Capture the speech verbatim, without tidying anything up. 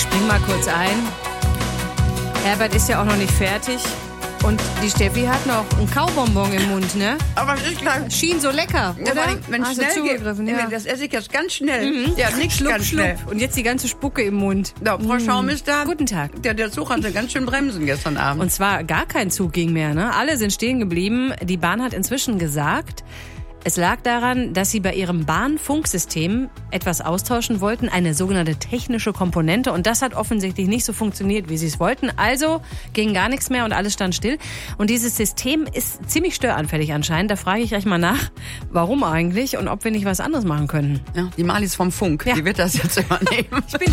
spring mal kurz ein. Herbert ist ja auch noch nicht fertig. Und die Steffi hat noch einen Kaubonbon im Mund, ne? Aber es ist klar. Schien so lecker, Ja, oder? wenn es schnell geht, ja. das esse ich jetzt ganz schnell. Mhm. Ja, nichts Schluck, ganz schluck. schnell. Und jetzt die ganze Spucke im Mund. Ja, Frau Schaum ist da. Guten Tag. Der, der Zug hatte ganz schön bremsen gestern Abend. Und zwar gar kein Zug ging mehr, ne? Alle sind stehen geblieben. Die Bahn hat inzwischen gesagt, es lag daran, dass sie bei ihrem Bahnfunksystem etwas austauschen wollten, eine sogenannte technische Komponente. Und das hat offensichtlich nicht so funktioniert, wie sie es wollten. Also ging gar nichts mehr und alles stand still. Und dieses System ist ziemlich störanfällig anscheinend. Da frage ich gleich mal nach, warum eigentlich und ob wir nicht was anderes machen können. Ja, die Malis vom Funk, Ja. die wird das jetzt übernehmen. Ich bin